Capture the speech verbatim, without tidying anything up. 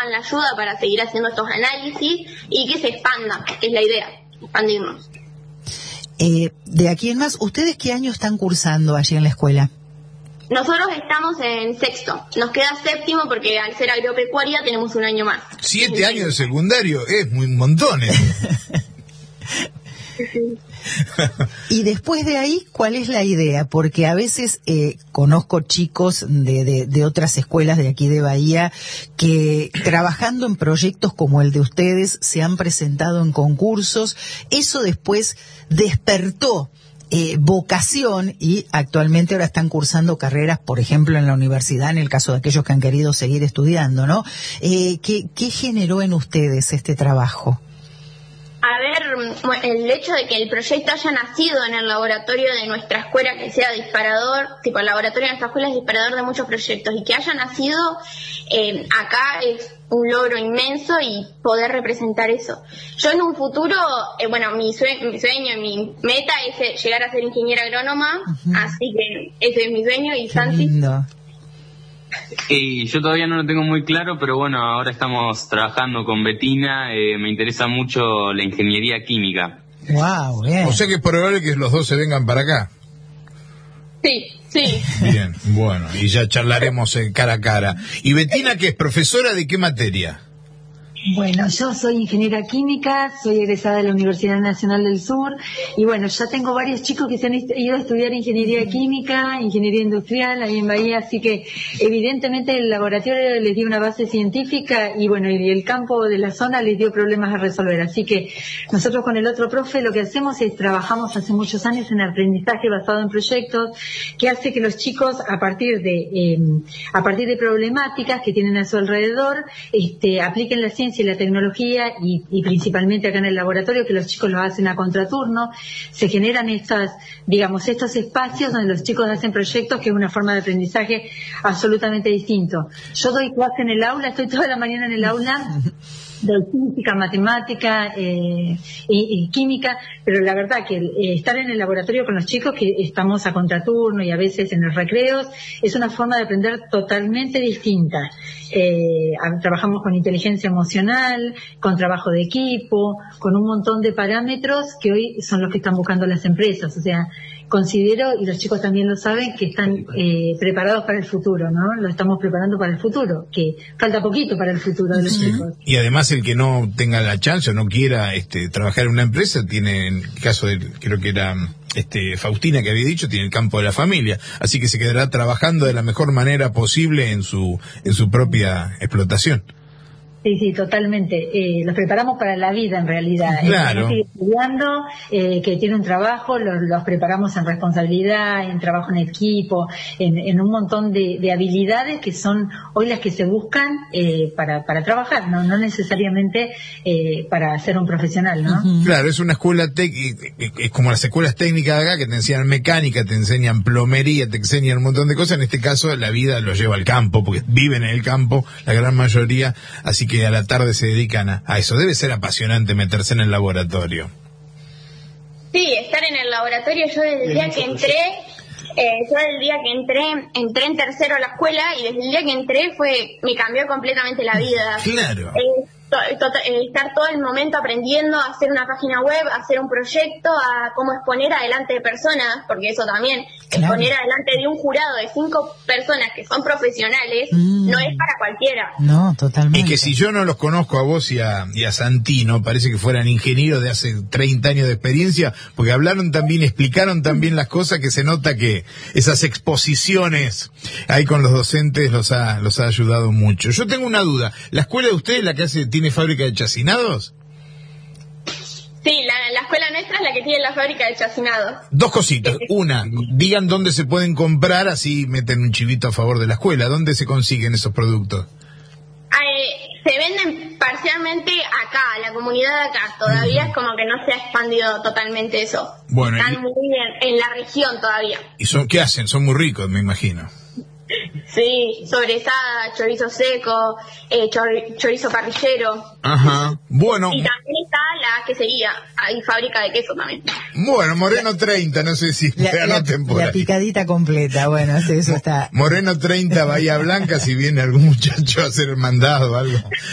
necesitaban la ayuda para seguir haciendo estos análisis y que se expanda, que es la idea, expandirnos. Eh, de aquí en más, ¿ustedes qué año están cursando allí en la escuela? Nosotros estamos en sexto, nos queda séptimo porque al ser agropecuaria tenemos un año más. Siete años de secundario, es muy un montón. ¿eh? Y después de ahí, ¿cuál es la idea? Porque a veces eh, conozco chicos de, de, de otras escuelas de aquí de Bahía que trabajando en proyectos como el de ustedes se han presentado en concursos. Eso después despertó Eh, vocación y actualmente ahora están cursando carreras, por ejemplo, en la universidad, en el caso de aquellos que han querido seguir estudiando, ¿no? Eh, ¿qué, ¿Qué generó en ustedes este trabajo? A ver, el hecho de que el proyecto haya nacido en el laboratorio de nuestra escuela, que sea disparador, tipo el laboratorio de nuestra escuela es disparador de muchos proyectos, y que haya nacido eh, acá es un logro inmenso y poder representar eso. Yo en un futuro, eh, bueno, mi, sue mi sueño, mi meta es llegar a ser ingeniera agrónoma, uh-huh. Así que ese es mi sueño. Y Qué Santi. Lindo. Y yo todavía no lo tengo muy claro, pero bueno, ahora estamos trabajando con Betina, eh, me interesa mucho la ingeniería química. Wow, bien. O sea que es probable que los dos se vengan para acá. Sí, sí. Bien, bueno, y ya charlaremos eh, cara a cara. ¿Y Betina, que es profesora de qué materia? Bueno, yo soy ingeniera química, soy egresada de la Universidad Nacional del Sur y bueno, ya tengo varios chicos que se han ido a estudiar ingeniería química, ingeniería industrial ahí en Bahía, así que evidentemente el laboratorio les dio una base científica y bueno, y el campo de la zona les dio problemas a resolver, así que nosotros con el otro profe lo que hacemos es trabajamos hace muchos años en aprendizaje basado en proyectos que hace que los chicos a partir de eh, a partir de problemáticas que tienen a su alrededor este, apliquen la ciencia y la tecnología y, y principalmente acá en el laboratorio que los chicos lo hacen a contraturno, se generan estas, digamos, estos espacios donde los chicos hacen proyectos que es una forma de aprendizaje absolutamente distinto. Yo doy clase en el aula, estoy toda la mañana en el aula, doy física, matemática eh, y, y química, pero la verdad que eh, estar en el laboratorio con los chicos que estamos a contraturno y a veces en los recreos es una forma de aprender totalmente distinta. Eh, trabajamos con inteligencia emocional, con trabajo de equipo, con un montón de parámetros que hoy son los que están buscando las empresas. O sea, considero, y los chicos también lo saben, que están eh, preparados para el futuro, ¿no? Lo estamos preparando para el futuro, que falta poquito para el futuro de los sí. chicos. Y además el que no tenga la chance o no quiera este, trabajar en una empresa, tiene, en el caso de, creo que era este, Faustina que había dicho, tiene el campo de la familia, así que se quedará trabajando de la mejor manera posible en su, en su propia explotación. Sí, sí, totalmente. Eh, los preparamos para la vida, en realidad. Claro. El que sigue estudiando, eh, que tiene un trabajo, los, los preparamos en responsabilidad, en trabajo en equipo, en, en un montón de, de habilidades que son hoy las que se buscan eh, para, para trabajar, no, no necesariamente eh, para ser un profesional, ¿no? Uh-huh. Claro, es una escuela técnica, es como las escuelas técnicas de acá que te enseñan mecánica, te enseñan plomería, te enseñan un montón de cosas. En este caso, la vida los lleva al campo, porque viven en el campo, la gran mayoría, así que que a la tarde se dedican a, a eso. Debe ser apasionante meterse en el laboratorio. Sí, estar en el laboratorio, yo desde el día que entré, eh, yo desde el día que entré, entré en tercero a la escuela y desde el día que entré fue, me cambió completamente la vida. Claro. Eh, to, to, eh, estar todo el momento aprendiendo a hacer una página web, a hacer un proyecto, a cómo exponer adelante de personas, porque eso también, claro. Exponer adelante de un jurado de cinco personas que son profesionales, mm. no es para cualquiera. No, totalmente. Es que si yo no los conozco a vos y a, y a Santino, parece que fueran ingenieros de hace treinta años de experiencia, porque hablaron también, explicaron también las cosas, que se nota que esas exposiciones ahí con los docentes los ha, los ha ayudado mucho. Yo tengo una duda, ¿la escuela de ustedes, la que hace, tiene fábrica de chacinados? Sí, la, la escuela nuestra es la que tiene la fábrica de chacinados. Dos cositas. Una, digan dónde se pueden comprar, así meten un chivito a favor de la escuela. ¿Dónde se consiguen esos productos? Eh, se venden parcialmente acá, la comunidad de acá. Todavía mm. es como que no se ha expandido totalmente eso. Bueno, están y, muy bien en la región todavía. ¿Y son qué hacen? Son muy ricos, me imagino. Sí, sobresada, chorizo seco, eh, chor- chorizo parrillero. Ajá, bueno. Y también está la quesería, hay fábrica de queso también. Bueno, Moreno treinta, no sé si la, te anoten por la ahí. picadita completa, bueno, eso está. Moreno treinta, Bahía Blanca, si viene algún muchacho a hacer el mandado o algo.